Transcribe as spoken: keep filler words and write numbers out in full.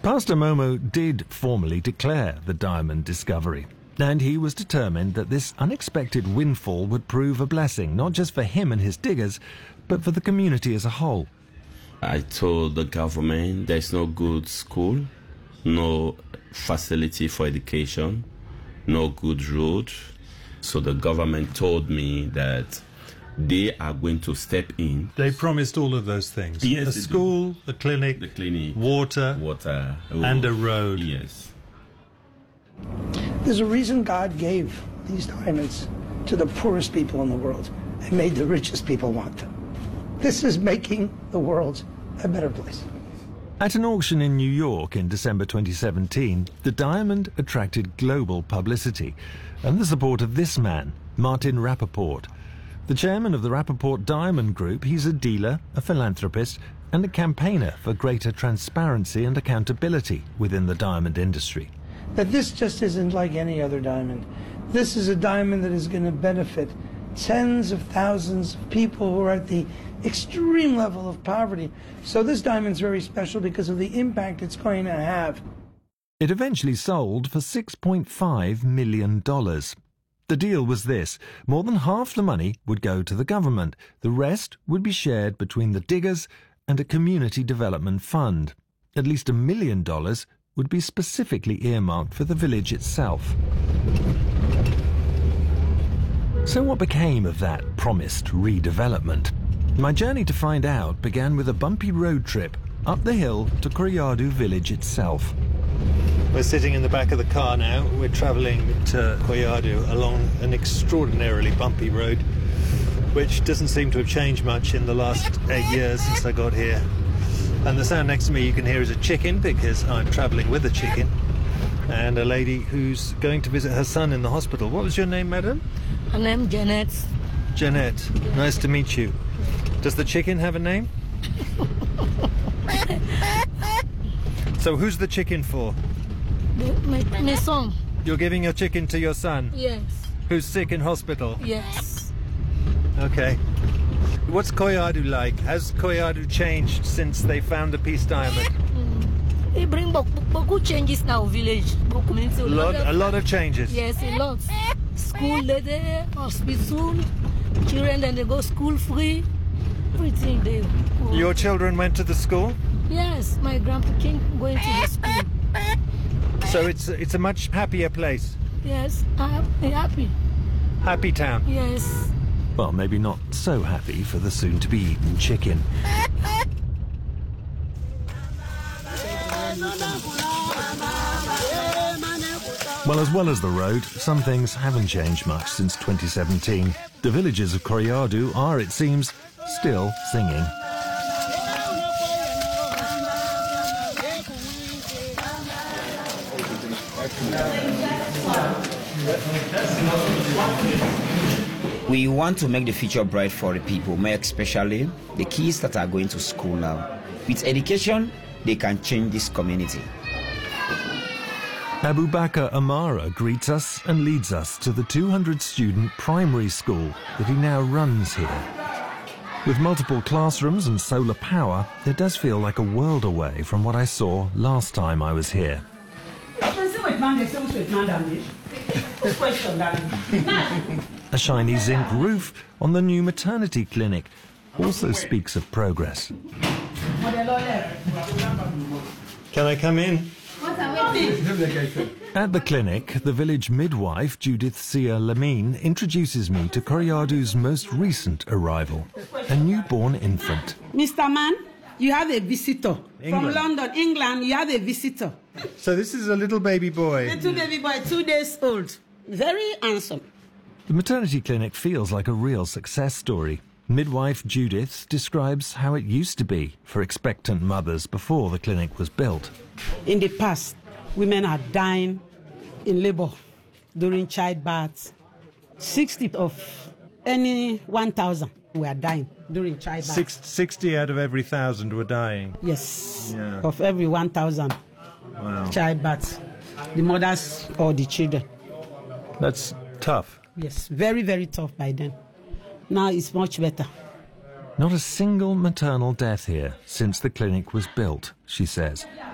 Pastor Momo did formally declare the diamond discovery, and he was determined that this unexpected windfall would prove a blessing, not just for him and his diggers, but for the community as a whole. I told the government there's no good school, no facility for education, no good road. So the government told me that they are going to step in. They promised all of those things. Yes, a school, a clinic, the clinic, water, water, and a road. Yes. There's a reason God gave these diamonds to the poorest people in the world and made the richest people want them. This is making the world a better place. At an auction in New York in December twenty seventeen, the diamond attracted global publicity and the support of this man, Martin Rappaport. The chairman of the Rappaport Diamond Group, he's a dealer, a philanthropist, and a campaigner for greater transparency and accountability within the diamond industry. That this just isn't like any other diamond. This is a diamond that is going to benefit tens of thousands of people who are at the extreme level of poverty. So this diamond's very special because of the impact it's going to have. It eventually sold for six point five million dollars. The deal was this: more than half the money would go to the government. The rest would be shared between the diggers and a community development fund. At least a million dollars would be specifically earmarked for the village itself. So what became of that promised redevelopment? My journey to find out began with a bumpy road trip up the hill to Koreadu village itself. We're sitting in the back of the car now. We're travelling to Koreadu along an extraordinarily bumpy road, which doesn't seem to have changed much in the last eight years since I got here. And the sound next to me you can hear is a chicken, because I'm travelling with a chicken, and a lady who's going to visit her son in the hospital. What was your name, madam? My name is Janet. Janet. Nice to meet you. Does the chicken have a name? So who's the chicken for? The, my, my son. You're giving your chicken to your son? Yes. Who's sick in hospital? Yes. Okay. What's Koreadu like? Has Koreadu changed since they found the Peace Diamond? Mm. They bring beaucoup changes now, village. A lot, a lot of changes. Yes, a lot. School there, hospital, children and they go school free. Everything there. Oh. Your children went to the school? Yes, my grandpa king going to the school. So it's it's a much happier place. Yes, I'm happy. Happy town. Yes. Well, maybe not so happy for the soon-to-be-eaten chicken. Well, as well as the road, some things haven't changed much since twenty seventeen. The villagers of Koreadu are, it seems, still singing. We want to make the future bright for the people, more especially the kids that are going to school now. With education, they can change this community. Abubakar Amara greets us and leads us to the two hundred student primary school that he now runs here. With multiple classrooms and solar power, it does feel like a world away from what I saw last time I was here. A shiny zinc roof on the new maternity clinic also speaks of progress. Can I come in? At the clinic, the village midwife, Judith Sia Lamine, introduces me to Koreadu's most recent arrival, a newborn infant. Mister Man, you have a visitor. England. From London, England, you have a visitor. So this is a little baby boy. Little baby boy, two days old. Very handsome. The maternity clinic feels like a real success story. Midwife Judith describes how it used to be for expectant mothers before the clinic was built. In the past, women are dying in labor during childbirth. sixty of any one thousand were dying during childbirth. Six, sixty out of every thousand were dying. Yes, Yeah. of every one thousand Wow. childbirth. The mothers or the children. That's tough. Yes, very, very tough by then. Now it's much better. Not a single maternal death here since the clinic was built, she says.